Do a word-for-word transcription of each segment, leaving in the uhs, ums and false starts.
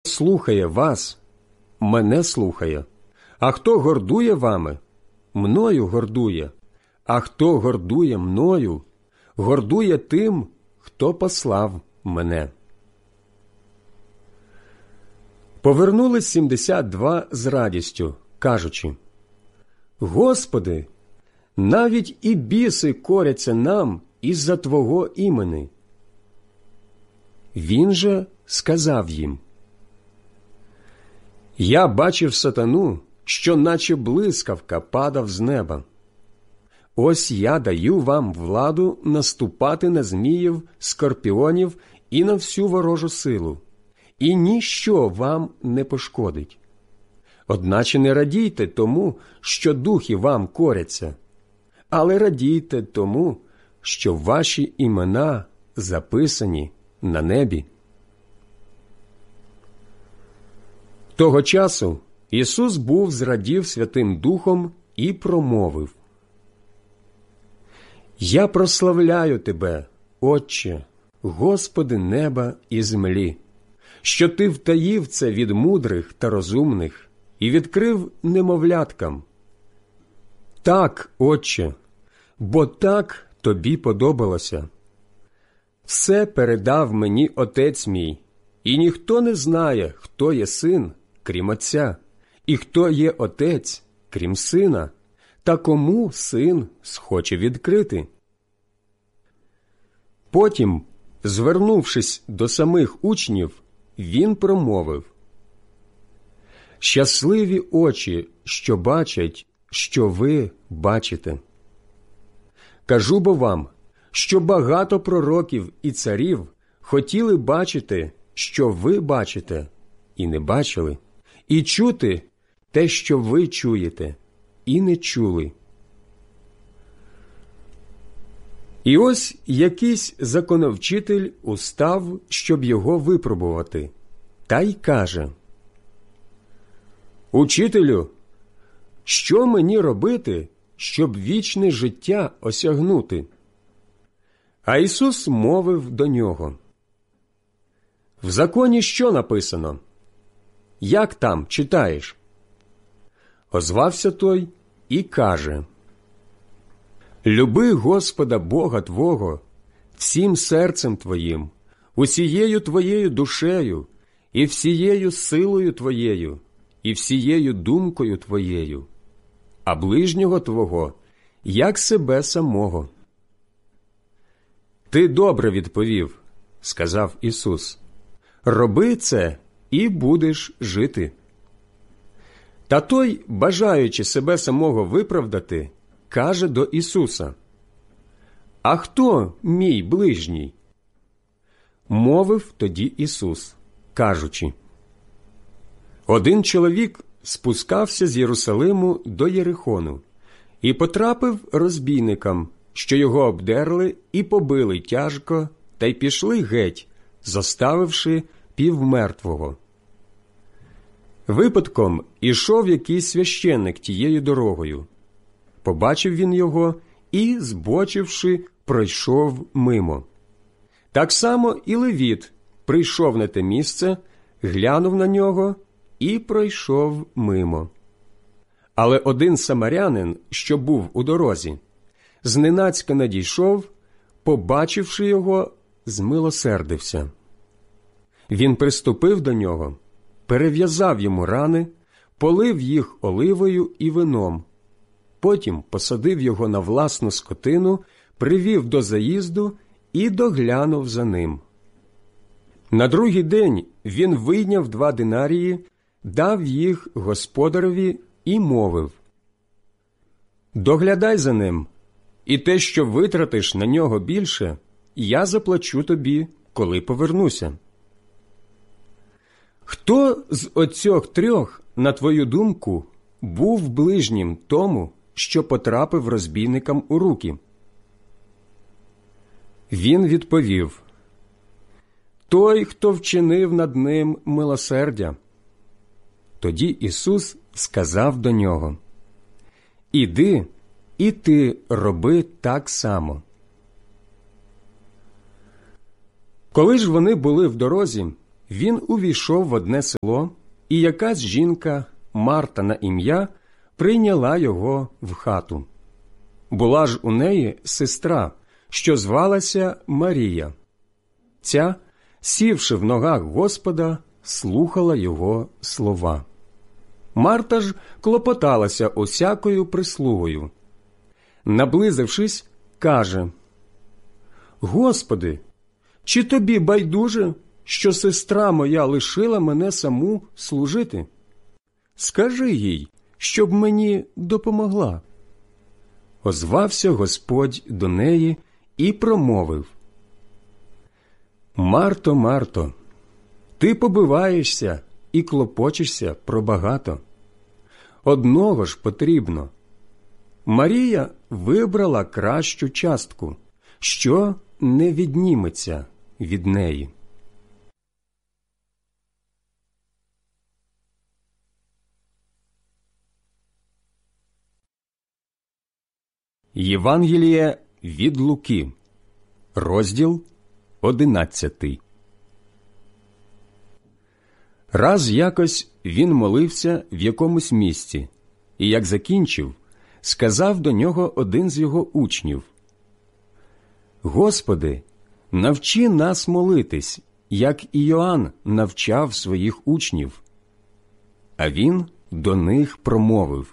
слухає вас, мене слухає, а хто гордує вами, мною гордує, а хто гордує мною, гордує тим, хто послав мене». Повернулись сімдесят два з радістю, кажучи: «Господи, навіть і біси коряться нам із-за Твого імени». Він же сказав їм: «Я бачив сатану, що наче блискавка падав з неба. Ось я даю вам владу наступати на зміїв, скорпіонів і на всю ворожу силу, і ніщо вам не пошкодить. Одначе не радійте тому, що духи вам коряться, але радійте тому, що ваші імена записані на небі». Того часу Ісус був зрадів Святим Духом і промовив: «Я прославляю Тебе, Отче, Господи неба і землі, що Ти втаїв це від мудрих та розумних і відкрив немовляткам. Так, Отче, бо так Тобі подобалося. Все передав мені Отець мій, і ніхто не знає, хто є Син, крім Отця, і хто є Отець, крім Сина, та кому Син схоче відкрити». Потім, звернувшись до самих учнів, він промовив: «Щасливі очі, що бачать, що ви бачите. Кажу бо вам, що багато пророків і царів хотіли бачити, що ви бачите, і не бачили, і чути те, що ви чуєте, і не чули». І ось якийсь законовчитель устав, щоб його випробувати, та й каже: «Учителю, що мені робити, щоб вічне життя осягнути?» А Ісус мовив до нього: «В законі що написано? Як там читаєш?» Озвався той і каже: «Люби Господа Бога твого всім серцем твоїм, усією твоєю душею, і всією силою твоєю, і всією думкою твоєю, а ближнього твого, як себе самого». «Ти добре відповів, – сказав Ісус, – роби це, і будеш жити». Та той, бажаючи себе самого виправдати, каже до Ісуса: «А хто мій ближній?» Мовив тоді Ісус, кажучи: «Один чоловік спускався з Єрусалиму до Єрихону і потрапив розбійникам, що його обдерли і побили тяжко, та й пішли геть, зоставивши півмертвого. Випадком ішов якийсь священник тією дорогою. Побачив він його і, збочивши, пройшов мимо. Так само і левіт прийшов на те місце, глянув на нього і пройшов мимо. Але один самарянин, що був у дорозі, зненацька надійшов, побачивши його, змилосердився. Він приступив до нього, перев'язав йому рани, полив їх оливою і вином. Потім посадив його на власну скотину, привів до заїзду і доглянув за ним. На другий день він вийняв два динарії, дав їх господареві і мовив: «Доглядай за ним, і те, що витратиш на нього більше, я заплачу тобі, коли повернуся». Хто з оцьох трьох, на твою думку, був ближнім тому, що потрапив розбійникам у руки? Він відповів: «Той, хто вчинив над ним милосердя». Тоді Ісус сказав до нього: «Іди, і ти роби так само». Коли ж вони були в дорозі, він увійшов в одне село, і якась жінка, Марта на ім'я, прийняла його в хату. Була ж у неї сестра, що звалася Марія. Ця, сівши в ногах Господа, слухала його слова. Марта ж клопоталася усякою прислугою. Наблизившись, каже: «Господи, чи тобі байдуже, що сестра моя лишила мене саму служити? Скажи їй, щоб мені допомогла». Озвався Господь до неї і промовив: «Марто, Марто, ти побиваєшся і клопочешся про багато. Одного ж потрібно. Марія вибрала кращу частку, що не відніметься від неї». Євангеліє від Луки, розділ одинадцятий. Раз якось він молився в якомусь місці, і як закінчив, сказав до нього один з його учнів: «Господи, навчи нас молитись, як і Йоанн навчав своїх учнів». А він до них промовив: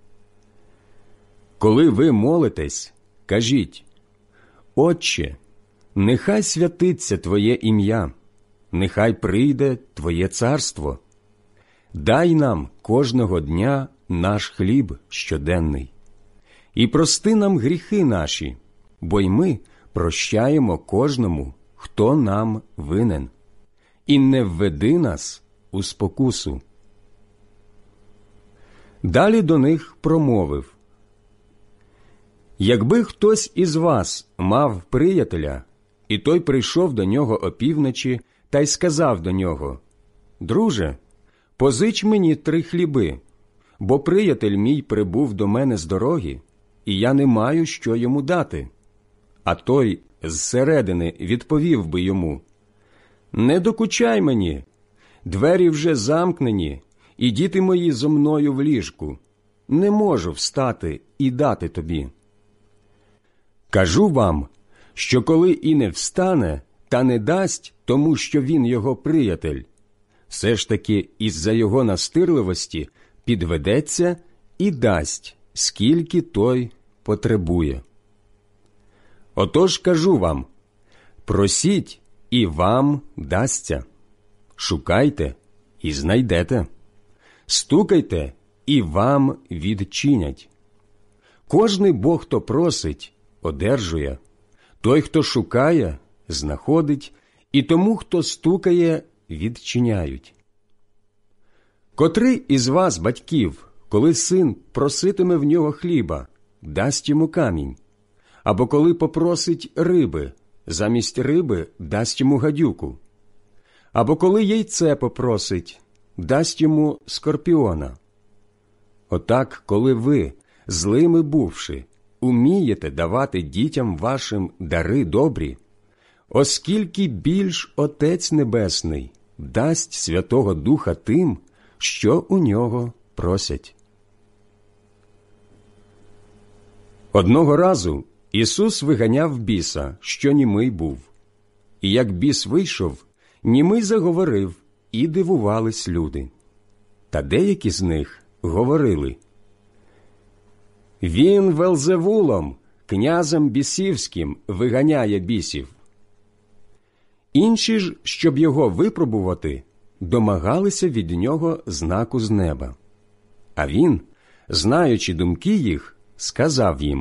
«Коли ви молитесь, кажіть: Отче, нехай святиться Твоє ім'я, нехай прийде Твоє царство. Дай нам кожного дня наш хліб щоденний. І прости нам гріхи наші, бо й ми прощаємо кожному, хто нам винен. І не введи нас у спокусу». Далі до них промовив: «Якби хтось із вас мав приятеля, і той прийшов до нього опівночі та й сказав до нього: Друже, позич мені три хліби, бо приятель мій прибув до мене з дороги, і я не маю, що йому дати. А той зсередини відповів би йому: Не докучай мені, двері вже замкнені, і діти мої зо мною в ліжку. Не можу встати і дати тобі. Кажу вам, що коли і не встане, та не дасть тому, що він його приятель, все ж таки із-за його настирливості підведеться і дасть, скільки той потребує. Отож кажу вам: просіть, і вам дасться, шукайте, і знайдете, стукайте, і вам відчинять. Кожний бо, хто просить, одержує, той, хто шукає, знаходить, і тому, хто стукає, відчиняють. Котрий із вас, батьків, коли син проситиме в нього хліба, дасть йому камінь? Або коли попросить риби, замість риби дасть йому гадюку? Або коли яйце попросить, дасть йому скорпіона? Отак, коли ви, злими бувши, умієте давати дітям вашим дари добрі, оскільки більш Отець Небесний дасть Святого Духа тим, що у нього просять. Одного разу Ісус виганяв біса, що німий був. І як біс вийшов, німий заговорив, і дивувались люди. Та деякі з них говорили: «Він Велзевулом, князем бісівським, виганяє бісів». Інші ж, щоб його випробувати, домагалися від нього знаку з неба. А він, знаючи думки їх, сказав їм: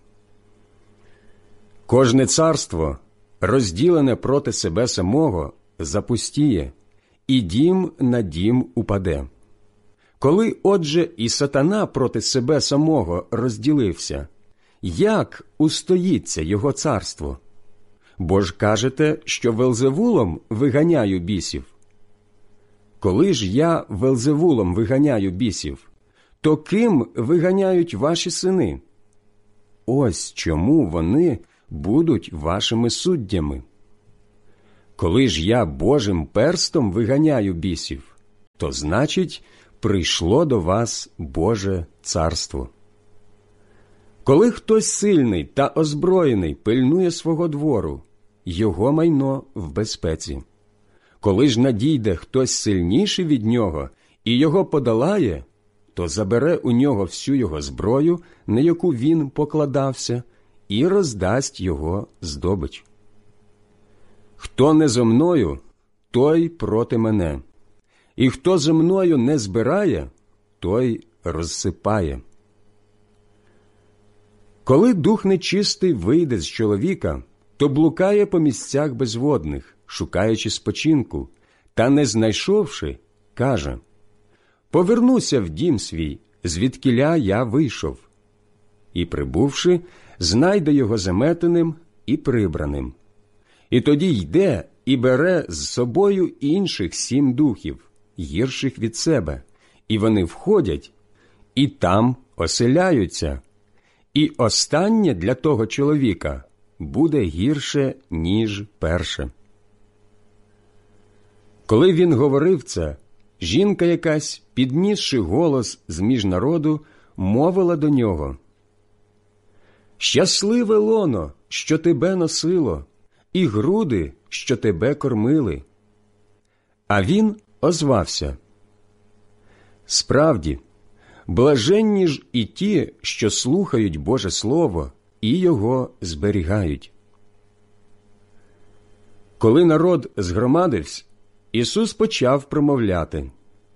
«Кожне царство, розділене проти себе самого, запустіє, і дім на дім упаде. Коли, отже, і сатана проти себе самого розділився, як устоїться його царство? Бо ж кажете, що Велзевулом виганяю бісів. Коли ж я Велзевулом виганяю бісів, то ким виганяють ваші сини? Ось чому вони будуть вашими суддями. Коли ж я Божим перстом виганяю бісів, то значить, прийшло до вас Боже царство. Коли хтось сильний та озброєний пильнує свого двору, його майно в безпеці. Коли ж надійде хтось сильніший від нього і його подолає, то забере у нього всю його зброю, на яку він покладався, і роздасть його здобич. Хто не зо мною, той проти мене, і хто зо мною не збирає, той розсипає. Коли дух нечистий вийде з чоловіка, то блукає по місцях безводних, шукаючи спочинку, та, не знайшовши, каже: «Повернуся в дім свій, звідкіля я вийшов». І, прибувши, знайде його заметеним і прибраним. І тоді йде і бере з собою інших сім духів, гірших від себе, і вони входять, і там оселяються. І останнє для того чоловіка буде гірше, ніж перше. Коли він говорив це, жінка якась, піднісши голос з-між народу, мовила до нього: «Щасливе лоно, що тебе носило, і груди, що тебе кормили». А він озвався: «Справді, блаженні ж і ті, що слухають Боже Слово і його зберігають». Коли народ згромадився, Ісус почав промовляти: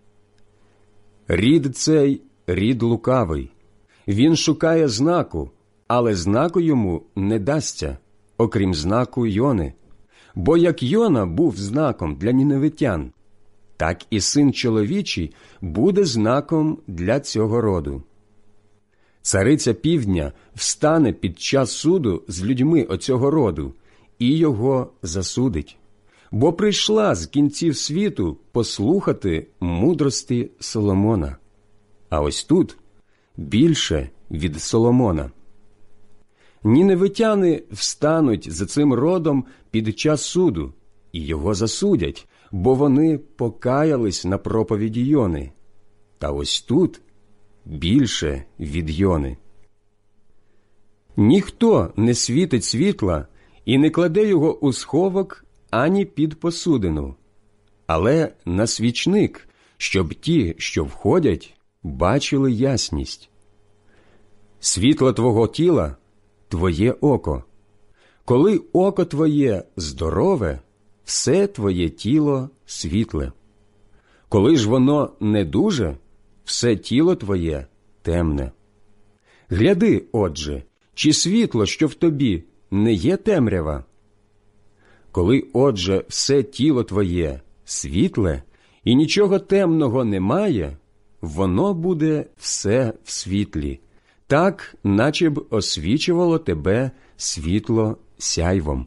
«Рід цей – рід лукавий. Він шукає знаку, але знаку йому не дасться, окрім знаку Йони. Бо як Йона був знаком для ніневитян, так і Син чоловічий буде знаком для цього роду. Цариця півдня встане під час суду з людьми оцього роду і його засудить, бо прийшла з кінців світу послухати мудрості Соломона. А ось тут більше від Соломона. Ніневитяни встануть за цим родом під час суду і його засудять, бо вони покаялись на проповіді Йони. Та ось тут більше від Йони. Ніхто не світить світла і не кладе його у сховок ані під посудину, але на свічник, щоб ті, що входять, бачили ясність. Світло твого тіла – твоє око. Коли око твоє здорове, все твоє тіло світле. Коли ж воно недуже, все тіло твоє темне. Гляди, отже, чи світло, що в тобі, не є темрява? Коли, отже, все тіло твоє світле і нічого темного немає, воно буде все в світлі, так, наче б освічувало тебе світло сяйвом.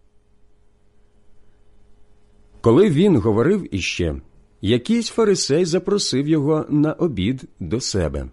Коли він говорив іще, якийсь фарисей запросив його на обід до себе.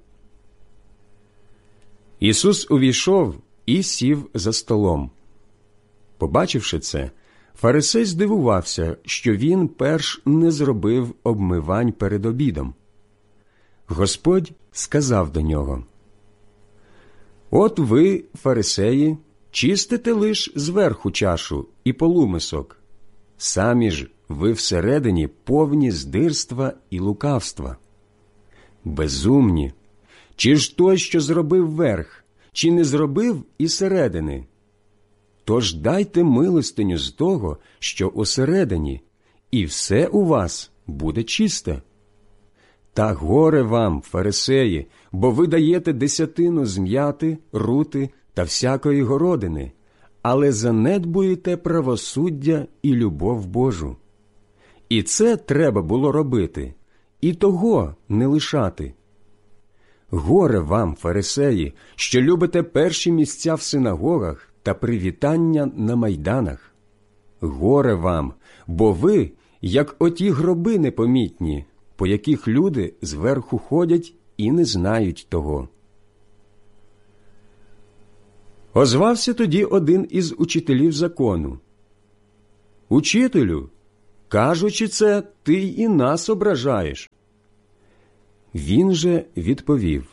Ісус увійшов і сів за столом. Побачивши це, фарисей здивувався, що він перш не зробив обмивань перед обідом. Господь сказав до нього: «От ви, фарисеї, чистите лиш зверху чашу і полумисок, самі ж ви всередині повні здирства і лукавства. Безумні! Чи ж той, що зробив верх, чи не зробив і середини? Тож дайте милостиню з того, що усередині, і все у вас буде чисте. Та горе вам, фарисеї, бо ви даєте десятину з м'яти, рути та всякої городини, але занедбуєте правосуддя і любов Божу. І це треба було робити, і того не лишати. Горе вам, фарисеї, що любите перші місця в синагогах та привітання на майданах. Горе вам, бо ви, як оті гроби непомітні, по яких люди зверху ходять і не знають того». Озвався тоді один із учителів закону: «Учителю, кажучи це, ти і нас ображаєш». Він же відповів: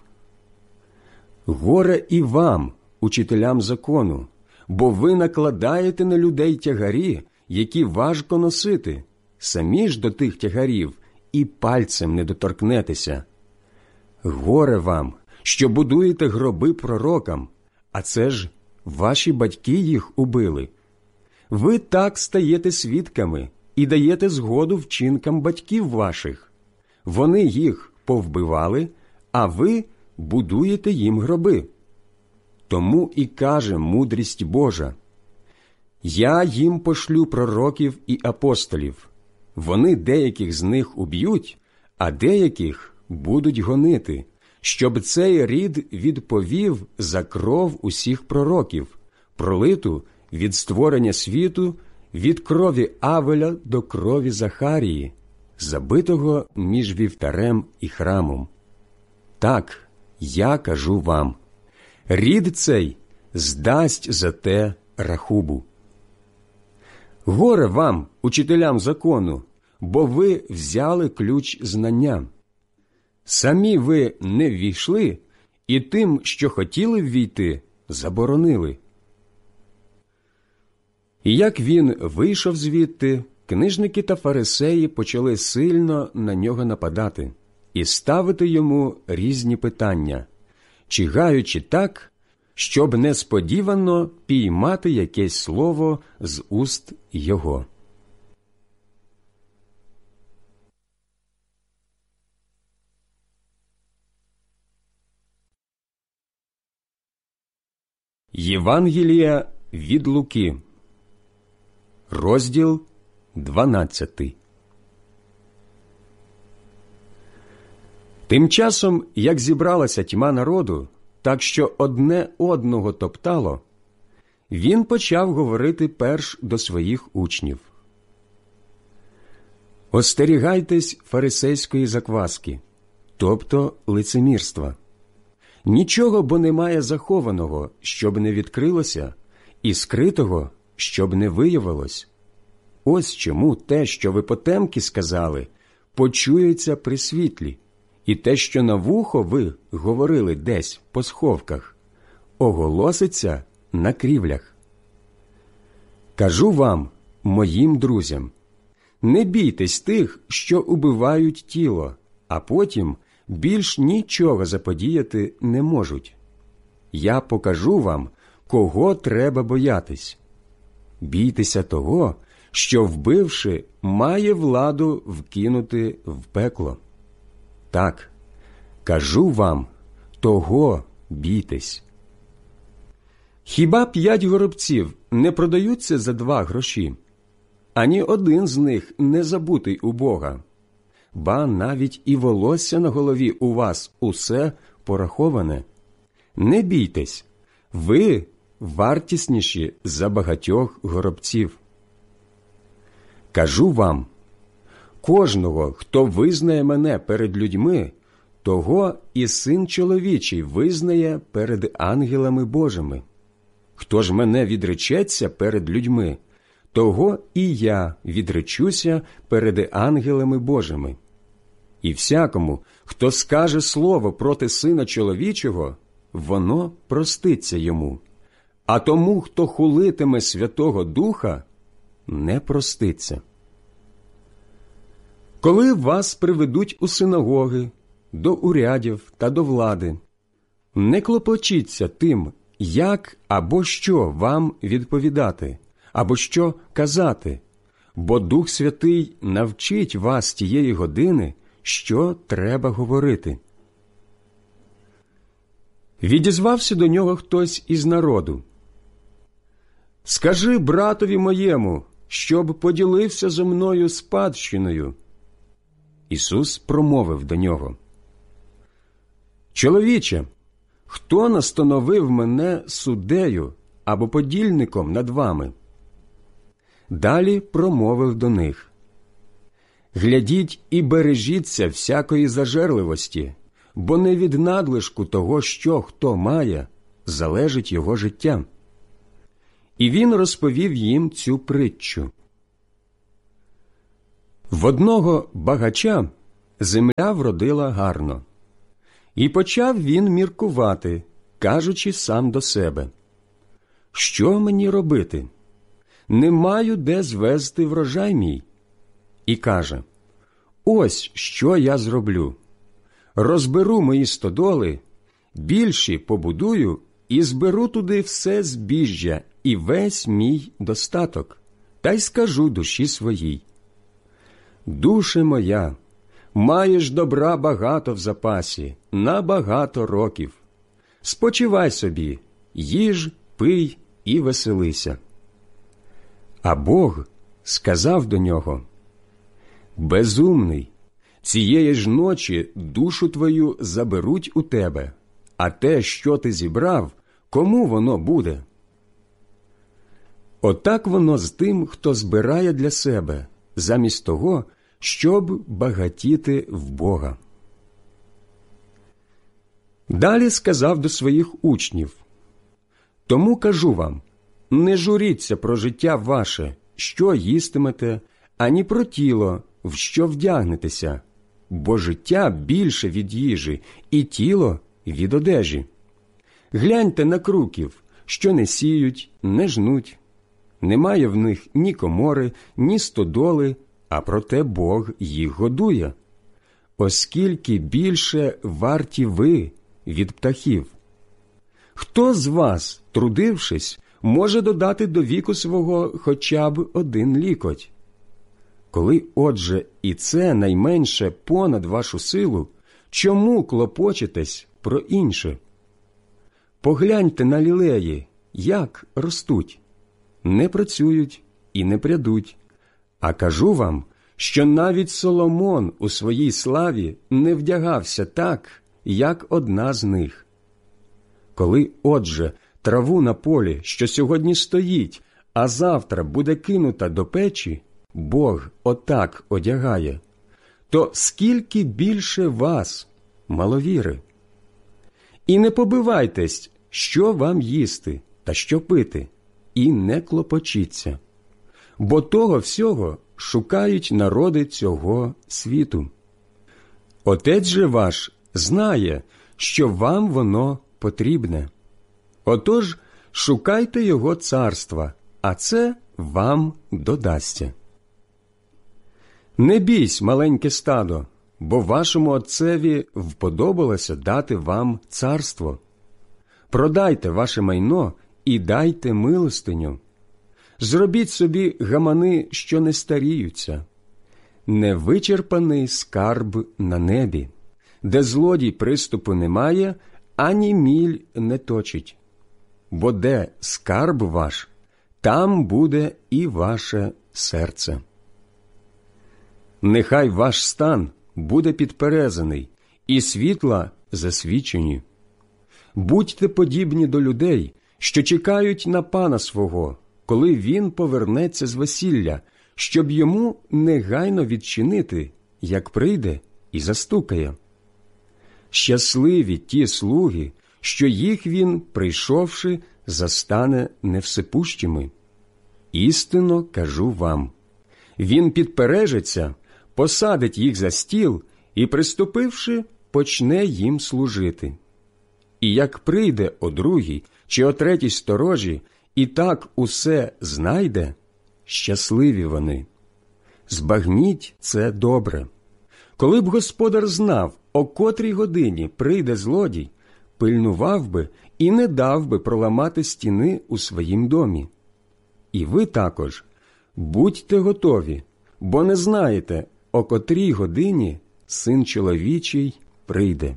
«Горе і вам, учителям закону, бо ви накладаєте на людей тягарі, які важко носити, самі ж до тих тягарів і пальцем не доторкнетеся. Горе вам, що будуєте гроби пророкам, а це ж ваші батьки їх убили. Ви так стаєте свідками і даєте згоду вчинкам батьків ваших. Вони їх повбивали, а ви будуєте їм гроби. Тому і каже мудрість Божа: «Я їм пошлю пророків і апостолів. Вони деяких з них уб'ють, а деяких будуть гонити, щоб цей рід відповів за кров усіх пророків, пролиту від створення світу, від крові Авеля до крові Захарії, забитого між вівтарем і храмом. Так, я кажу вам, рід цей здасть за те рахубу. Горе вам, учителям закону, бо ви взяли ключ знання. Самі ви не ввійшли, і тим, що хотіли ввійти, заборонили». І як він вийшов звідти, книжники та фарисеї почали сильно на нього нападати і ставити йому різні питання, чигаючи так, щоб несподівано піймати якесь слово з уст його. Євангелія від Луки, розділ дванадцятий. Тим часом, як зібралася тьма народу, так що одне одного топтало, він почав говорити перш до своїх учнів: «Остерігайтесь фарисейської закваски, тобто лицемірства. Нічого бо немає захованого, щоб не відкрилося, і скритого, щоб не виявилось. Ось чому те, що ви потемки сказали, почується при світлі, і те, що на вухо ви говорили десь по сховках, оголоситься на крівлях. Кажу вам, моїм друзям, не бійтесь тих, що убивають тіло, а потім більш нічого заподіяти не можуть. Я покажу вам, кого треба боятись. Бійтеся того, що, вбивши, має владу вкинути в пекло. Так, кажу вам, того бійтесь. Хіба п'ять горобців не продаються за два гроші? Ані один з них не забутий у Бога. Ба навіть і волосся на голові у вас усе пораховане. Не бійтесь, ви вартісніші за багатьох горобців. Кажу вам, кожного, хто визнає мене перед людьми, того і Син чоловічий визнає перед ангелами Божими. Хто ж мене відречеться перед людьми, того і я відречуся перед ангелами Божими. І всякому, хто скаже слово проти Сина чоловічого, воно проститься йому, а тому, хто хулитиме Святого Духа, не проститься. Коли вас приведуть у синагоги, до урядів та до влади, не клопочіться тим, як або що вам відповідати, або що казати, бо Дух Святий навчить вас тієї години, що треба говорити. Відізвався до нього хтось із народу: «Скажи братові моєму, щоб поділився зо мною спадщиною». Ісус промовив до нього: «Чоловіче, хто настановив мене суддею або подільником над вами?» Далі промовив до них: «Глядіть і бережіться всякої зажерливості, бо не від надлишку того, що хто має, залежить його життя». І він розповів їм цю притчу: В одного багача земля вродила гарно. І почав він міркувати, кажучи сам до себе: «Що мені робити? Не маю де звезти врожай мій». І каже: «Ось що я зроблю. Розберу мої стодоли, більші побудую і зберу туди все збіжжя і весь мій достаток, та й скажу душі своїй: душе моя, маєш добра багато в запасі, на багато років. Спочивай собі, їж, пий і веселися». А Бог сказав до нього: «Безумний, цієї ж ночі душу твою заберуть у тебе, а те, що ти зібрав, кому воно буде?» Отак воно з тим, хто збирає для себе, замість того, щоб багатіти в Бога. Далі сказав до своїх учнів: «Тому кажу вам, не журіться про життя ваше, що їстимете, ані про тіло, в що вдягнетеся, бо життя більше від їжі, і тіло від одежі. Гляньте на круків, що не сіють, не жнуть. Немає в них ні комори, ні стодоли, а проте Бог їх годує. Оскільки більше варті ви від птахів. Хто з вас, трудившись, може додати до віку свого хоча б один лікоть? Коли, отже, і це найменше понад вашу силу, чому клопочетесь про інше? Погляньте на лілеї, як ростуть. Не працюють і не прядуть. А кажу вам, що навіть Соломон у своїй славі не вдягався так, як одна з них. Коли, отже, траву на полі, що сьогодні стоїть, а завтра буде кинута до печі, Бог отак одягає, то скільки більше вас, маловіри? І не побивайтесь, що вам їсти та що пити, і не клопочіться, бо того всього шукають народи цього світу. Отець же ваш знає, що вам воно потрібне. Отож, шукайте його царства, а це вам додасться. Не бійсь, маленьке стадо, бо вашому отцеві вподобалося дати вам царство. Продайте ваше майно і дайте милостиню. Зробіть собі гамани, що не старіються. Невичерпаний скарб на небі, де злодій приступу немає, ані міль не точить. Бо де скарб ваш, там буде і ваше серце. Нехай ваш стан буде підперезаний, і світла засвічені. Будьте подібні до людей, що чекають на пана свого, коли він повернеться з весілля, щоб йому негайно відчинити, як прийде і застукає. Щасливі ті слуги, що їх він, прийшовши, застане невсипущими. Істинно кажу вам, він підпережеться, посадить їх за стіл і, приступивши, почне їм служити. І як прийде о другій чи о третій сторожі, і так усе знайде, щасливі вони. Збагніть це добре. Коли б господар знав, о котрій годині прийде злодій, пильнував би і не дав би проламати стіни у своїм домі. І ви також будьте готові, бо не знаєте, о котрій годині Син чоловічий прийде.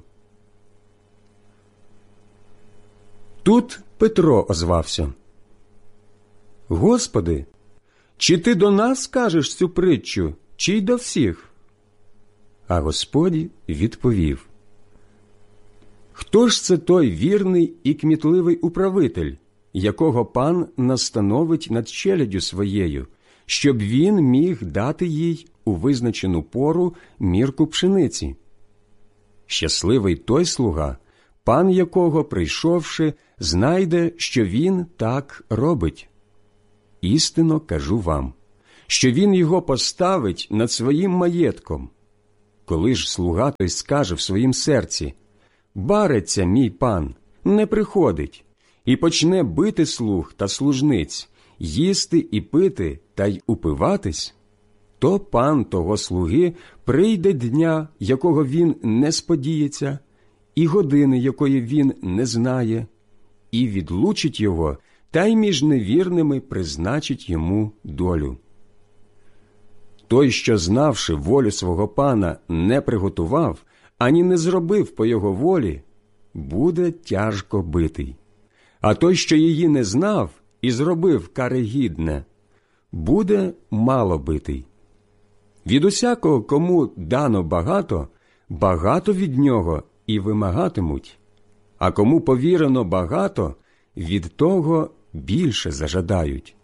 Тут Петро озвався: «Господи, чи ти до нас кажеш цю притчу, чи й до всіх?» А Господь відповів: «Хто ж це той вірний і кмітливий управитель, якого пан настановить над челяддю своєю, щоб він міг дати їй у визначену пору мірку пшениці? Щасливий той слуга, пан якого, прийшовши, знайде, що він так робить. Істинно кажу вам, що він його поставить над своїм маєтком. Коли ж слуга той скаже в своїм серці: «Бариться мій пан, не приходить», і почне бити слуг та служниць, їсти і пити та й упиватись, то пан того слуги прийде дня, якого він не сподіється, і години, якої він не знає, і відлучить його, та й між невірними призначить йому долю. Той, що, знавши волю свого пана, не приготував, ані не зробив по його волі, буде тяжко битий. А той, що її не знав і зробив карегідне, буде мало битий. Від усякого, кому дано багато, багато від нього і вимагатимуть, а кому повірено багато, від того більше зажадають.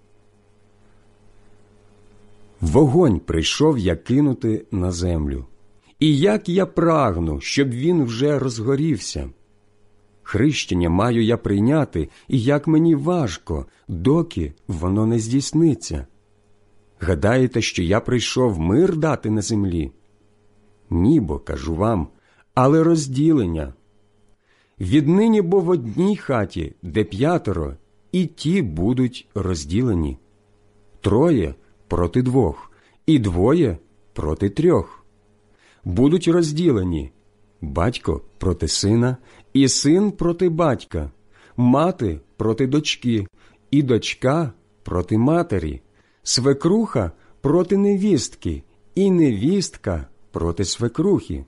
Вогонь прийшов я кинути на землю, і як я прагну, щоб він вже розгорівся. Хрещення маю я прийняти, і як мені важко, доки воно не здійсниться. Гадаєте, що я прийшов мир дати на землі? Ні, бо, кажу вам, але розділення. Віднині бо в одній хаті, де п'ятеро, і ті будуть розділені. Троє проти двох, і двоє проти трьох. Будуть розділені батько проти сина, і син проти батька, мати проти дочки, і дочка проти матері, свекруха проти невістки, і невістка проти свекрухи.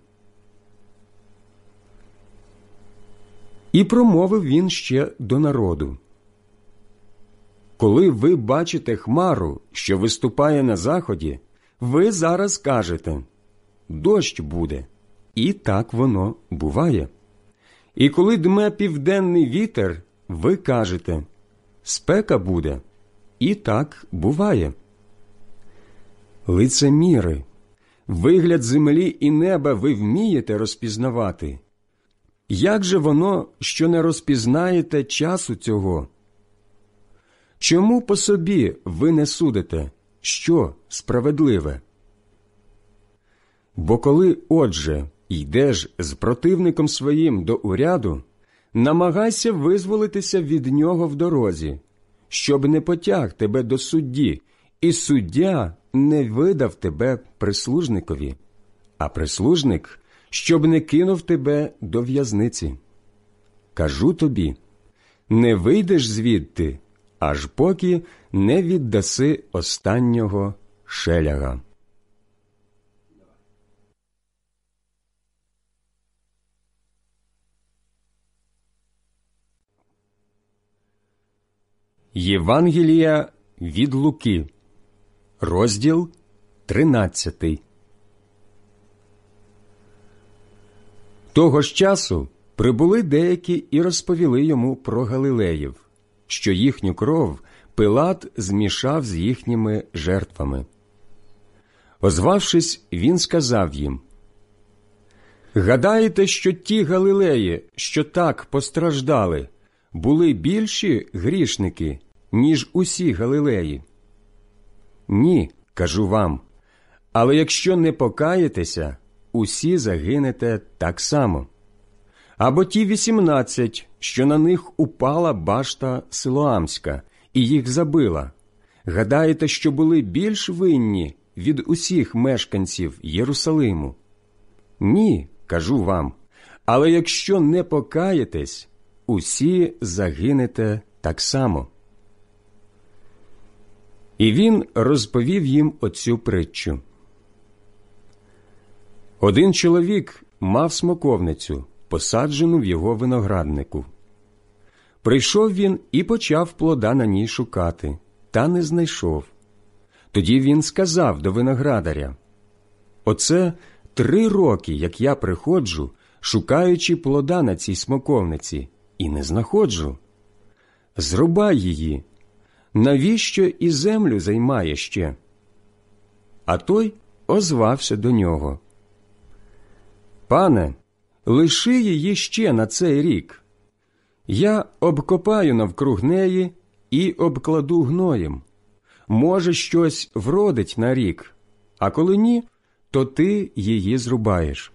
І промовив він ще до народу: коли ви бачите хмару, що виступає на заході, ви зараз кажете: дощ буде, і так воно буває. І коли дме південний вітер, ви кажете: спека буде, і так буває. Лицеміри, вигляд землі і неба ви вмієте розпізнавати. Як же воно, що не розпізнаєте часу цього? Чому по собі ви не судите, що справедливе? Бо коли, отже, йдеш з противником своїм до уряду, намагайся визволитися від нього в дорозі, щоб не потяг тебе до судді, і суддя не видав тебе прислужникові, а прислужник, щоб не кинув тебе до в'язниці. Кажу тобі, не вийдеш звідти, аж поки не віддаси останнього шеляга. Євангелія від Луки, розділ тринадцятий. Того ж часу прибули деякі і розповіли йому про галилеїв, що їхню кров Пилат змішав з їхніми жертвами. Озвавшись, він сказав їм: «Гадаєте, що ті галилеї, що так постраждали, були більші грішники, ніж усі галилеї? Ні, кажу вам, але якщо не покаєтеся, усі загинете так само. Або ті вісімнадцять, що на них упала башта Силоамська, і їх забила, гадаєте, що були більш винні від усіх мешканців Єрусалиму? Ні, кажу вам, але якщо не покаєтесь, усі загинете так само». І він розповів їм оцю притчу. Один чоловік мав смоковницю, посаджену в його винограднику. Прийшов він і почав плода на ній шукати, та не знайшов. Тоді він сказав до виноградаря: «Оце три роки, як я приходжу, шукаючи плода на цій смоковниці, і не знаходжу. Зрубай її. Навіщо і землю займає ще?» А той озвався до нього: «Пане, лиши її ще на цей рік. Я обкопаю навкруг неї і обкладу гноєм. може, щось вродить на рік, а коли ні, то ти її зрубаєш».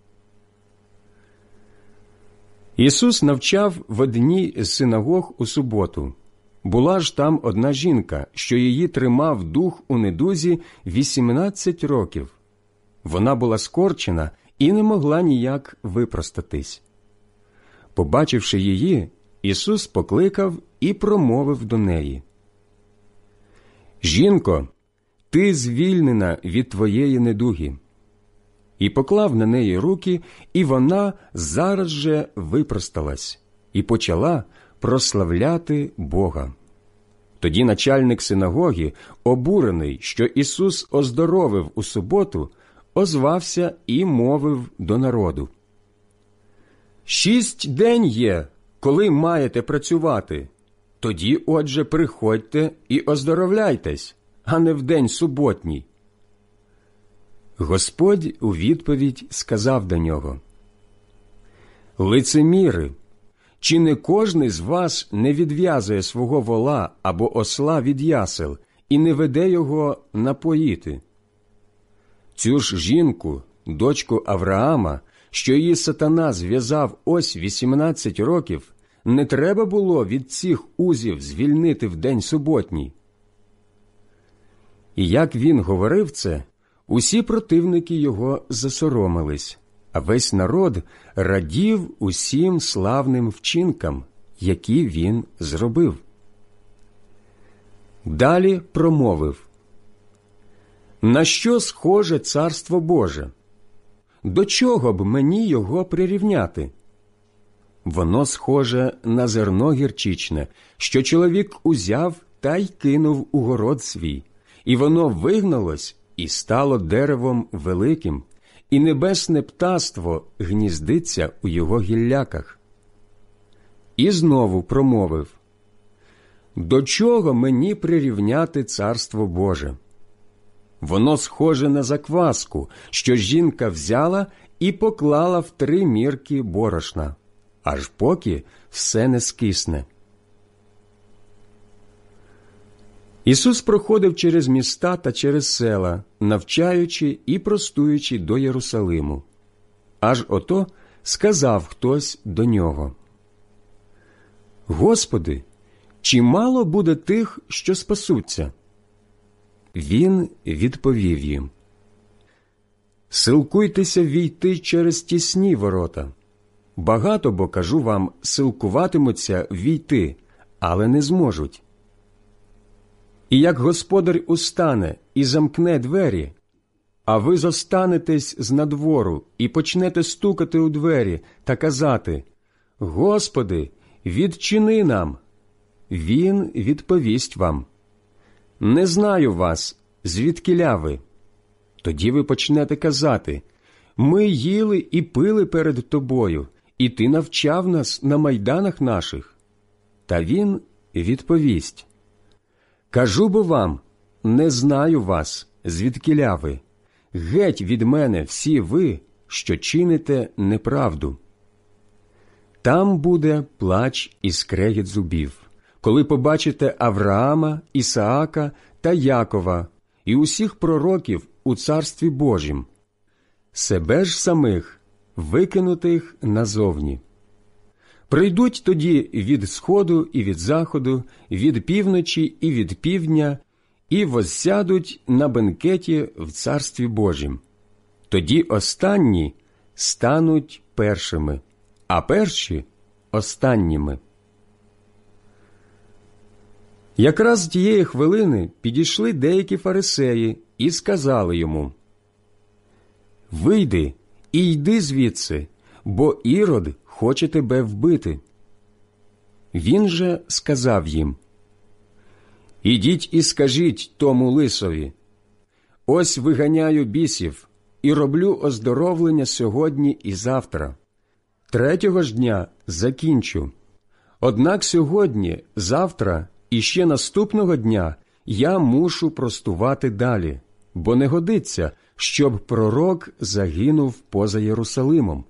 Ісус навчав в одній з синагог у суботу. Була ж там одна жінка, що її тримав дух у недузі вісімнадцять років. Вона була скорчена і не могла ніяк випростатись. Побачивши її, Ісус покликав і промовив до неї: «Жінко, ти звільнена від твоєї недуги». І поклав на неї руки, і вона зараз же випросталась і почала прославляти Бога. Тоді начальник синагоги, обурений, що Ісус оздоровив у суботу, озвався і мовив до народу: «Шість день є, коли маєте працювати. Тоді, отже, приходьте і оздоровляйтесь, а не в день суботній». Господь у відповідь сказав до нього: «Лицеміри, чи не кожний з вас не відв'язує свого вола або осла від ясел і не веде його напоїти? Цю ж жінку, дочку Авраама, що її сатана зв'язав ось вісімнадцять років, не треба було від цих узів звільнити в день суботній». І як він говорив це, усі противники його засоромились, а весь народ радів усім славним вчинкам, які він зробив. Далі промовив: «На що схоже Царство Боже? До чого б мені його прирівняти? Воно схоже на зерно гірчичне, що чоловік узяв та й кинув у город свій, і воно вигналось і стало деревом великим, і небесне птаство гніздиться у його гілляках». І знову промовив: «До чого мені прирівняти Царство Боже? Воно схоже на закваску, що жінка взяла і поклала в три мірки борошна, аж поки все не скисне». Ісус проходив через міста та через села, навчаючи і простуючи до Єрусалиму. Аж ото сказав хтось до нього: «Господи, чи мало буде тих, що спасуться?» Він відповів їм: «Силкуйтеся війти через тісні ворота. Багато, бо, кажу вам, силкуватимуться війти, але не зможуть. І як господар устане і замкне двері, а ви зостанетесь знадвору і почнете стукати у двері та казати: Господи, відчини нам, він відповість вам: не знаю вас, звідкіля ви. Тоді ви почнете казати: ми їли і пили перед тобою, і ти навчав нас на майданах наших. Та він відповість: кажу бо вам, не знаю вас, звідкіля ви. Геть від мене всі ви, що чините неправду. Там буде плач і скрегіт зубів, коли побачите Авраама, Ісаака та Якова і усіх пророків у Царстві Божім, себе ж самих викинутих назовні. Прийдуть тоді від сходу і від заходу, від півночі і від півдня, і воссядуть на бенкеті в Царстві Божім. Тоді останні стануть першими, а перші – останніми». Якраз тієї хвилини підійшли деякі фарисеї і сказали йому: «Вийди і йди звідси, бо Ірод хоче тебе вбити». Він же сказав їм: «Ідіть і скажіть тому лисові: ось виганяю бісів і роблю оздоровлення сьогодні і завтра. Третього ж дня закінчу. Однак сьогодні, завтра і ще наступного дня я мушу простувати далі, бо не годиться, щоб пророк загинув поза Єрусалимом.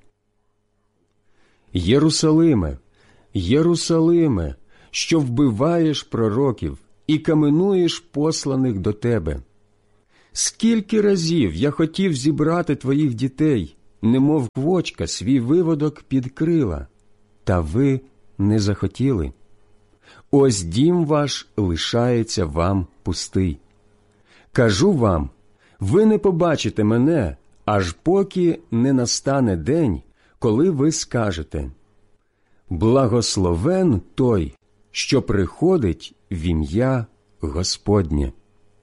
Єрусалиме, Єрусалиме, що вбиваєш пророків і каменуєш посланих до тебе. Скільки разів я хотів зібрати твоїх дітей, немов квочка свій виводок під крила, та ви не захотіли. Ось дім ваш лишається вам пустий. Кажу вам, ви не побачите мене, аж поки не настане день, коли ви скажете: «Благословен той, що приходить в ім'я Господнє».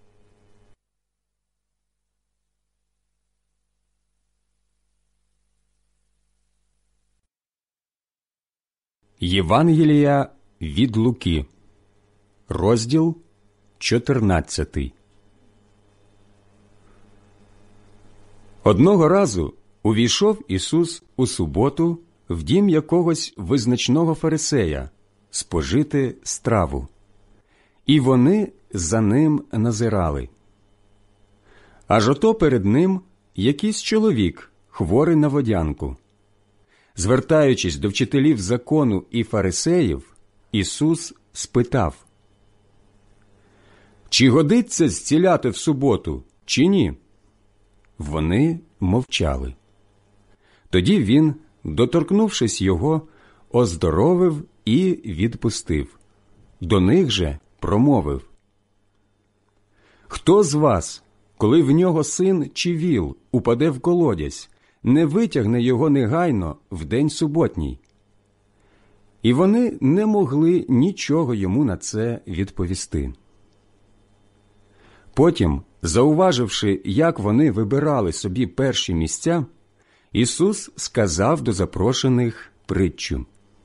Євангелія від Луки, розділ чотирнадцятий. Одного разу увійшов Ісус у суботу в дім якогось визначного фарисея спожити страву, і вони за ним назирали. Аж ото перед ним якийсь чоловік, хворий на водянку. Звертаючись до вчителів закону і фарисеїв, Ісус спитав: «Чи годиться зціляти в суботу, чи ні?» Вони мовчали. Тоді він, доторкнувшись його, оздоровив і відпустив. До них же промовив: «Хто з вас, коли в нього син чи віл упаде в колодязь, не витягне його негайно в день суботній?» І вони не могли нічого йому на це відповісти. Потім, зауваживши, як вони вибирали собі перші місця, Ісус сказав до запрошених притчу: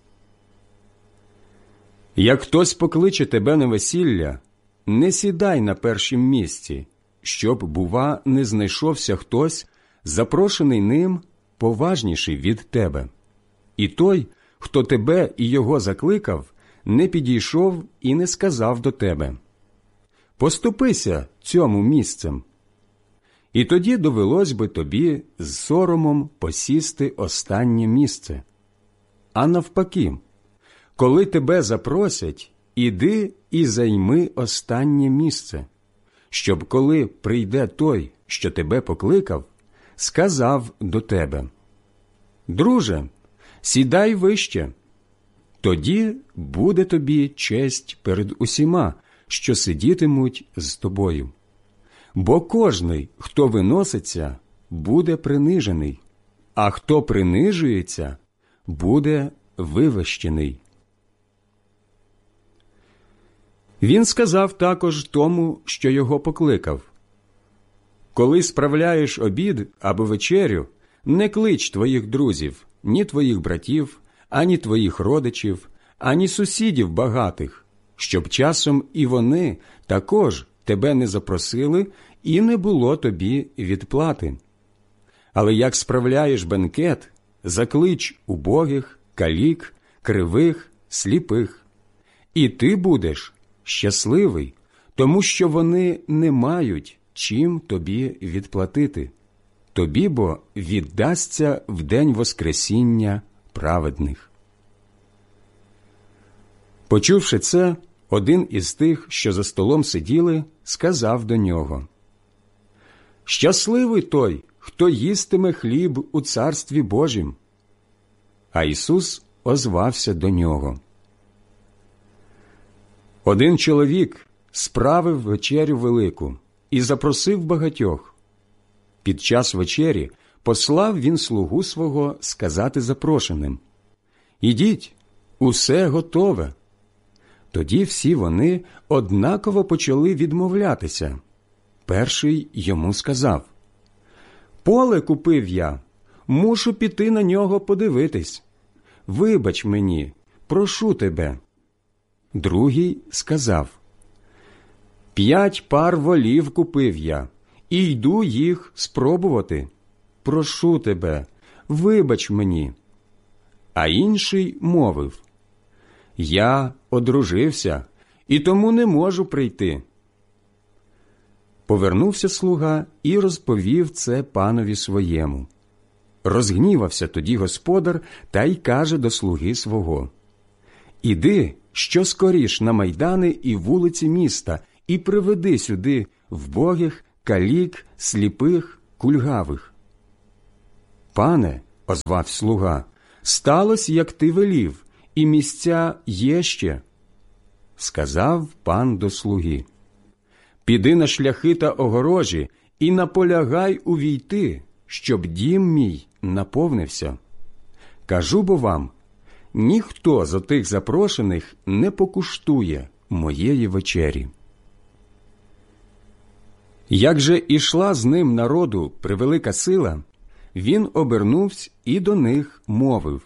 «Як хтось покличе тебе на весілля, не сідай на першім місці, щоб, бува, не знайшовся хтось, запрошений ним, поважніший від тебе. І той, хто тебе і його закликав, не підійшов і не сказав до тебе: поступися цьому місцем. І тоді довелось би тобі з соромом посісти останнє місце. А навпаки, коли тебе запросять, іди і займи останнє місце, щоб коли прийде той, що тебе покликав, сказав до тебе: друже, сідай вище. Тоді буде тобі честь перед усіма, що сидітимуть з тобою. Бо кожний, хто виноситься, буде принижений, а хто принижується, буде вивищений». Він сказав також тому, що його покликав: «Коли справляєш обід або вечерю, не клич твоїх друзів, ні твоїх братів, ані твоїх родичів, ані сусідів багатих, щоб часом і вони також тебе не запросили і не було тобі відплати. Але як справляєш бенкет, заклич убогих, калік, кривих, сліпих. І ти будеш щасливий, тому що вони не мають чим тобі відплатити. Тобі бо віддасться в день воскресіння праведних». Почувши це, один із тих, що за столом сиділи, сказав до нього: «Щасливий той, хто їстиме хліб у Царстві Божім». А Ісус озвався до нього: «Один чоловік справив вечерю велику і запросив багатьох. Під час вечері послав він слугу свого сказати запрошеним: «Ідіть, усе готове». Тоді всі вони однаково почали відмовлятися. Перший йому сказав: «Поле купив я, мушу піти на нього подивитись. Вибач мені, прошу тебе». Другий сказав: «П'ять пар волів купив я, і йду їх спробувати. Прошу тебе, вибач мені». А інший мовив: «Я одружився, і тому не можу прийти». Повернувся слуга і розповів це панові своєму. Розгнівався тоді господар та й каже до слуги свого: Іди, що скоріш на майдани і вулиці міста, і приведи сюди вбогих, калік, сліпих, кульгавих. Пане, – озвався слуга, – сталося, як ти велів, і місця є ще. Сказав пан до слуги: піди на шляхи та огорожі і наполягай увійти, щоб дім мій наповнився. Кажу бо вам, ніхто з отих запрошених не покуштує моєї вечері. Як же ішла з ним народу превелика сила, він обернувся і до них мовив: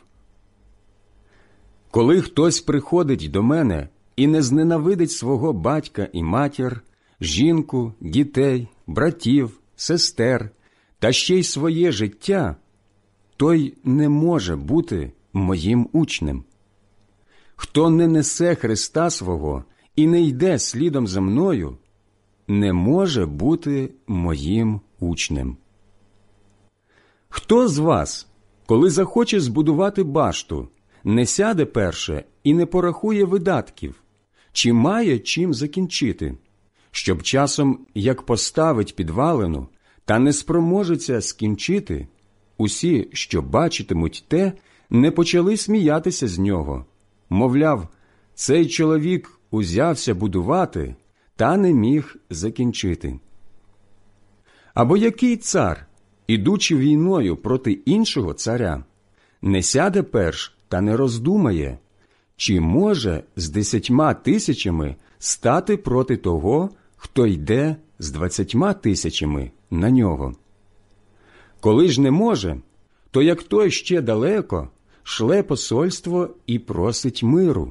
коли хтось приходить до мене і не зненавидить свого батька і матір, жінку, дітей, братів, сестер та ще й своє життя, той не може бути моїм учнем. Хто не несе Христа свого і не йде слідом за мною, не може бути моїм учнем. Хто з вас, коли захоче збудувати башту, не сяде перше і не порахує видатків, чи має чим закінчити, щоб часом, як поставить підвалину, та не спроможеться скінчити, усі, що бачитимуть те, не почали сміятися з нього, мовляв, цей чоловік узявся будувати, та не міг закінчити. Або який цар, ідучи війною проти іншого царя, не сяде перш та не роздумає, чи може з десятьма тисячами стати проти того, хто йде з двадцятьма тисячами на нього. Коли ж не може, то як той ще далеко, шле посольство і просить миру.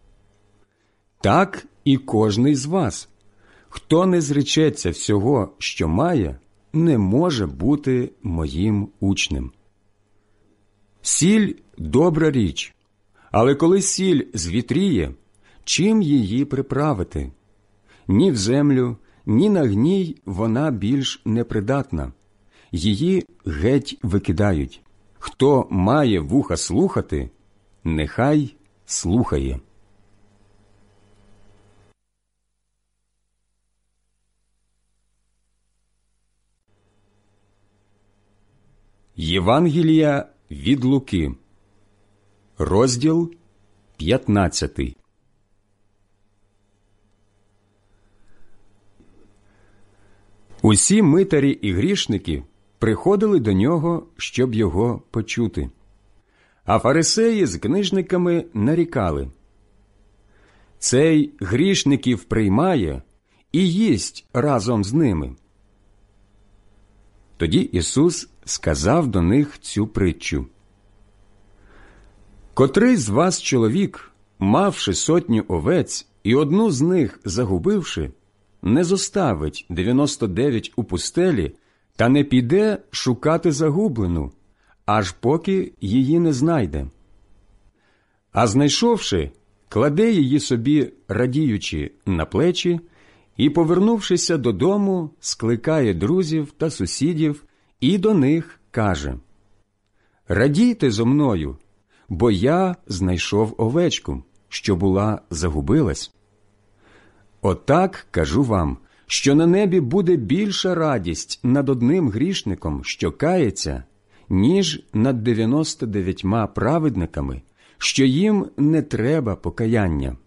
Так і кожний з вас, хто не зречеться всього, що має, не може бути моїм учнем. Сіль – добра річ, але коли сіль звітріє, чим її приправити? Ні в землю, ні на гній вона більш непридатна. Її геть викидають. Хто має вуха слухати, нехай слухає. Євангелія від Луки, розділ п'ятнадцятий. Усі митарі і грішники приходили до нього, щоб його почути. А фарисеї з книжниками нарікали: «Цей грішників приймає і їсть разом з ними». Тоді Ісус сказав до них цю притчу: «Котрий з вас чоловік, мавши сотню овець і одну з них загубивши, не зоставить дев'яносто дев'ять у пустелі та не піде шукати загублену, аж поки її не знайде? А знайшовши, кладе її собі, радіючи, на плечі, і, повернувшися додому, скликає друзів та сусідів і до них каже: «Радійте зо мною, бо я знайшов овечку, що була загубилась». Отак, кажу вам, що на небі буде більша радість над одним грішником, що кається, ніж над дев'яносто дев'ятьма праведниками, що їм не треба покаяння.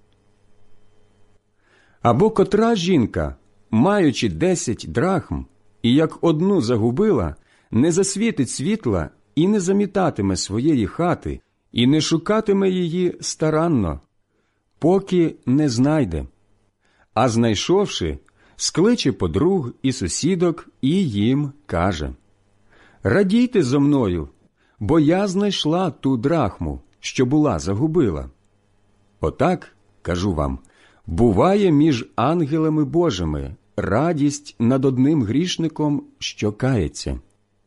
Або котра жінка, маючи десять драхм, і як одну загубила, не засвітить світла і не замітатиме своєї хати, і не шукатиме її старанно, поки не знайде. А знайшовши, скличе подруг і сусідок і їм каже: «Радійте зо мною, бо я знайшла ту драхму, що була загубила». Отак, кажу вам, буває між ангелами Божими радість над одним грішником, що кається.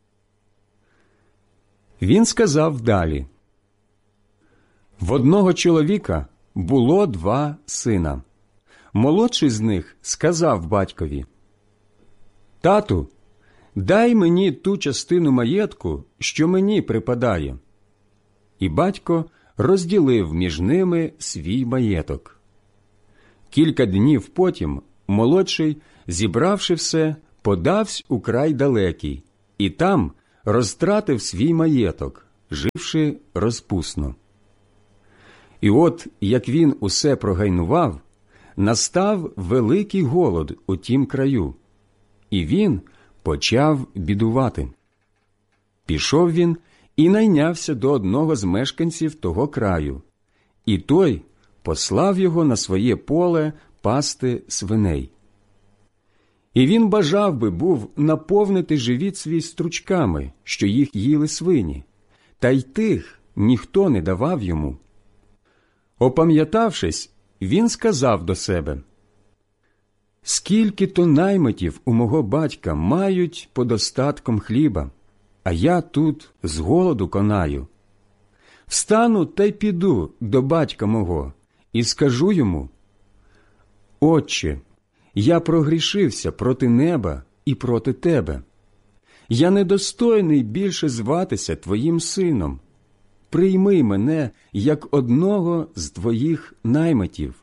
Він сказав далі: «В одного чоловіка було два сина. Молодший з них сказав батькові: «Тату, дай мені ту частину маєтку, що мені припадає». І батько розділив між ними свій маєток. Кілька днів потім молодший, зібравши все, подавсь у край далекий, і там розтратив свій маєток, живши розпусно. І от, як він усе прогайнував, настав великий голод у тім краю, і він почав бідувати. Пішов він і найнявся до одного з мешканців того краю, і той послав його на своє поле пасти свиней. І він бажав би був наповнити живіт свій стручками, що їх їли свині, та й тих ніхто не давав йому. Опам'ятавшись, він сказав до себе: «Скільки то наймитів у мого батька мають подостатком хліба, а я тут з голоду конаю. Встану та й піду до батька мого і скажу йому: Отче, я прогрішився проти неба і проти тебе. Я недостойний більше зватися твоїм сином. Прийми мене як одного з твоїх наймитів».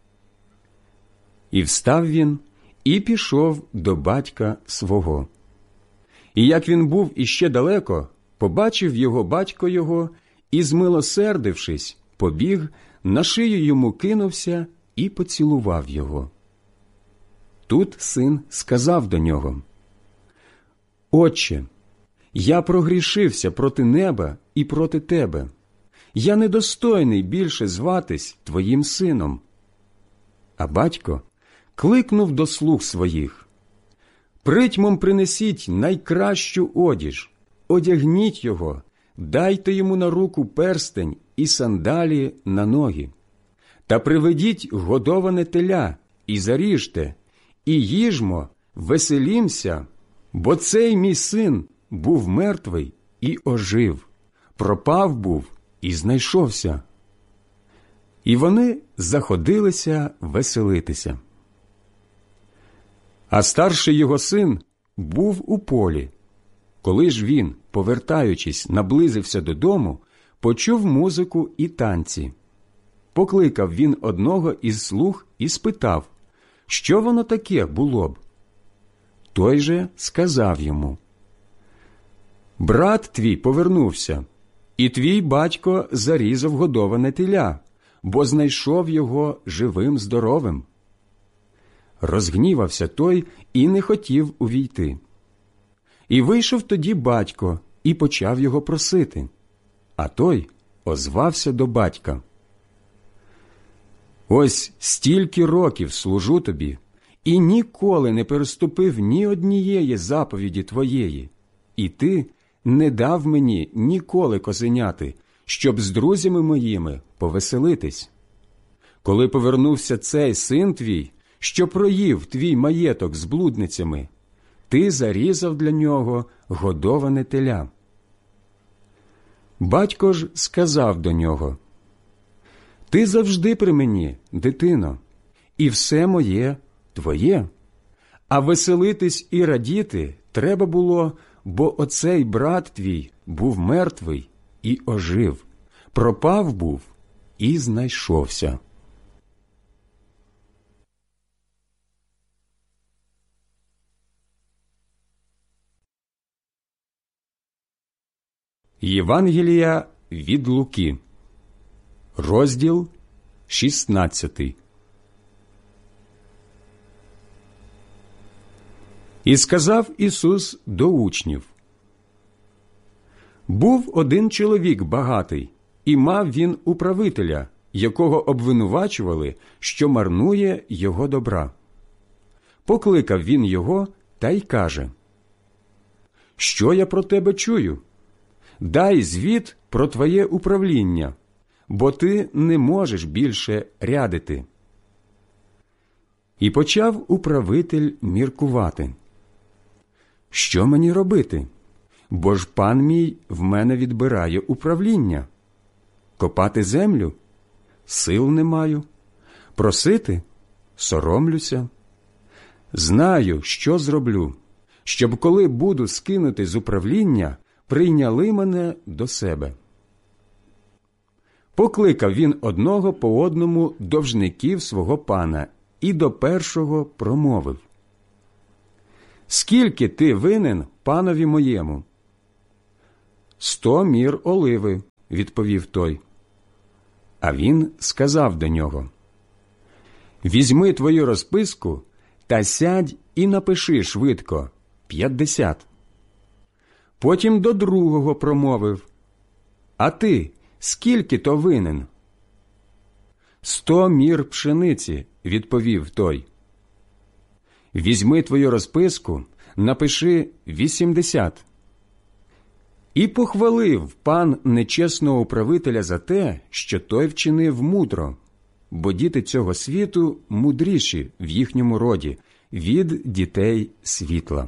І встав він, і пішов до батька свого. І як він був іще далеко, побачив його батько його, і, змилосердившись, побіг, на шию йому кинувся і поцілував його. Тут син сказав до нього: «Отче, я прогрішився проти неба і проти тебе. Я недостойний більше зватись твоїм сином». А батько кликнув до слуг своїх: «Притьмом принесіть найкращу одіж, одягніть його, дайте йому на руку перстень і сандалі на ноги. Та приведіть годоване теля і заріжте, і їжмо, веселімся, бо цей мій син був мертвий і ожив, пропав був і знайшовся». І вони заходилися веселитися. А старший його син був у полі. Коли ж він, повертаючись, наблизився додому, почув музику і танці. Покликав він одного із слуг і спитав, що воно таке було б. Той же сказав йому: «Брат твій повернувся, і твій батько зарізав годоване теля, бо знайшов його живим-здоровим». Розгнівався той і не хотів увійти. І вийшов тоді батько і почав його просити. А той озвався до батька: «Ось стільки років служу тобі, і ніколи не переступив ні однієї заповіді твоєї, і ти не дав мені ніколи козеняти, щоб з друзями моїми повеселитись. Коли повернувся цей син твій, що проїв твій маєток з блудницями, ти зарізав для нього годоване теля». Батько ж сказав до нього: «Ти завжди при мені, дитино, і все моє твоє. А веселитись і радіти треба було, бо оцей брат твій був мертвий і ожив, пропав був і знайшовся». Євангелія від Луки, розділ шістнадцятий. І сказав Ісус до учнів: «Був один чоловік багатий, і мав він управителя, якого обвинувачували, що марнує його добра. Покликав він його та й каже: «Що я про тебе чую? Дай звіт про твоє управління, бо ти не можеш більше рядити». І почав управитель міркувати: «Що мені робити? Бо ж пан мій в мене відбирає управління. Копати землю? Сил не маю. Просити? Соромлюся. Знаю, що зроблю, щоб коли буду скинути з управління, прийняли мене до себе». Покликав він одного по одному довжників свого пана і до першого промовив: «Скільки ти винен панові моєму?» «Сто мір оливи», – відповів той. А він сказав до нього: «Візьми твою розписку та сядь і напиши швидко п'ятдесят». Потім до другого промовив: «А ти скільки то винен?» «Сто мір пшениці», – відповів той. «Візьми твою розписку, напиши вісімдесят». І похвалив пан нечесного управителя за те, що той вчинив мудро, бо діти цього світу мудріші в їхньому роді від дітей світла.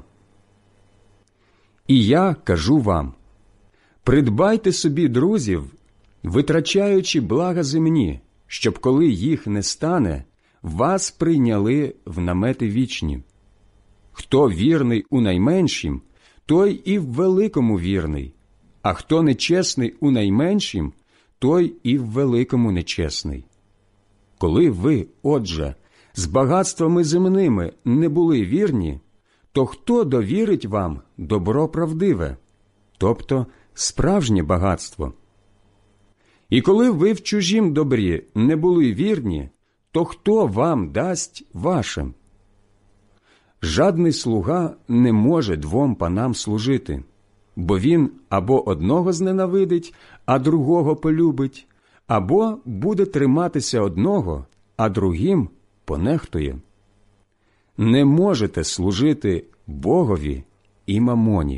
І я кажу вам: придбайте собі друзів, витрачаючи блага земні, щоб, коли їх не стане, вас прийняли в намети вічні. Хто вірний у найменшім, той і в великому вірний, а хто нечесний у найменшім, той і в великому нечесний. Коли ви, отже, з багатствами земними не були вірні, то хто довірить вам добро правдиве, тобто справжнє багатство? І коли ви в чужім добрі не були вірні, то хто вам дасть ваше? Жадний слуга не може двом панам служити, бо він або одного зненавидить, а другого полюбить, або буде триматися одного, а другим понехтує. Не можете служити Богові і мамоні.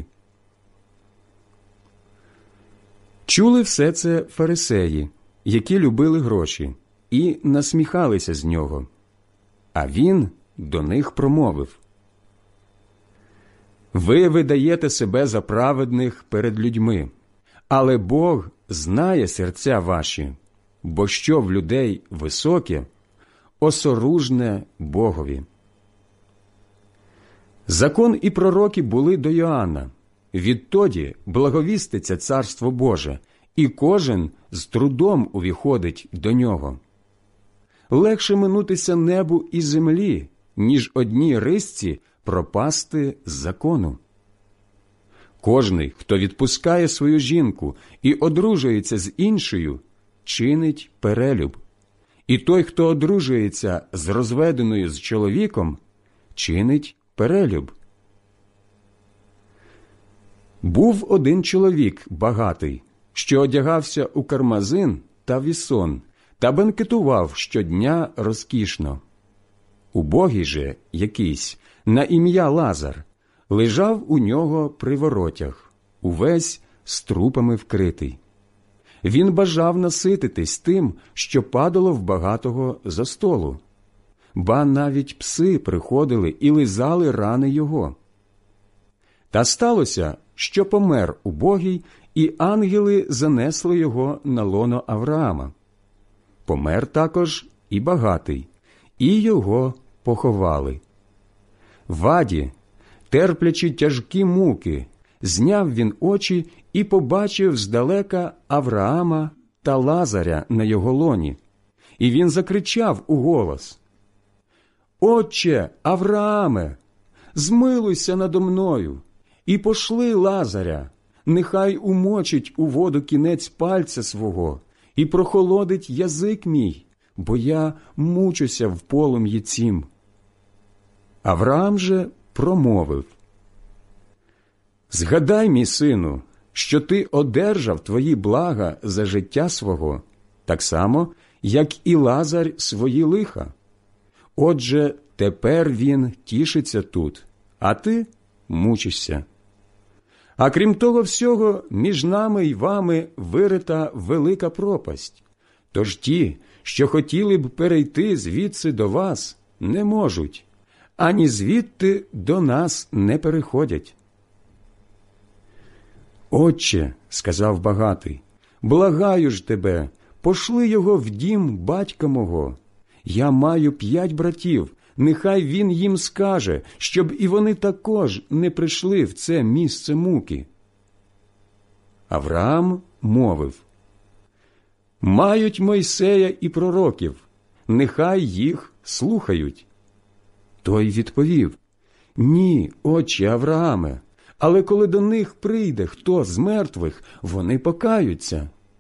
Чули все це фарисеї, які любили гроші, і насміхалися з нього. А він до них промовив: «Ви видаєте себе за праведних перед людьми, але Бог знає серця ваші, бо що в людей високе, осоружне Богові». Закон і пророки були до Йоанна. Відтоді благовіститься Царство Боже, і кожен з трудом увіходить до нього. Легше минутися небу і землі, ніж одній рисці пропасти з закону. Кожний, хто відпускає свою жінку і одружується з іншою, чинить перелюб. І той, хто одружується з розведеною з чоловіком, чинить перелюб. Був один чоловік багатий, що одягався у кармазин та вісон, та бенкетував щодня розкішно. Убогий же якийсь, на ім'я Лазар, лежав у нього при воротях, увесь з трупами вкритий. Він бажав насититись тим, що падало в багатого за столу. Ба навіть пси приходили і лизали рани його. Та сталося, що помер убогий, і ангели занесли його на лоно Авраама. Помер також і багатий, і його поховали. В аді, терплячи тяжкі муки, зняв він очі і побачив здалека Авраама та Лазаря на його лоні. І він закричав уголос: «Отче Аврааме, змилуйся надо мною, і пошли Лазаря, нехай умочить у воду кінець пальця свого і прохолодить язик мій, бо я мучуся в полум'ї цім». Авраам же промовив: «Згадай, мій сину, що ти одержав твої блага за життя свого, так само, як і Лазар свої лиха. Отже, тепер він тішиться тут, а ти мучишся. А крім того всього, між нами й вами вирита велика пропасть. Тож ті, що хотіли б перейти звідси до вас, не можуть, ані звідти до нас не переходять». «Отче, – сказав багатий, – благаю ж тебе, пошли його в дім батька мого. Я маю п'ять братів, нехай він їм скаже, щоб і вони також не прийшли в це місце муки». Авраам мовив: Мають Мойсея і пророків, нехай їх слухають». Той відповів: «Ні, отче Аврааме, але коли до них прийде хто з мертвих, вони покаються».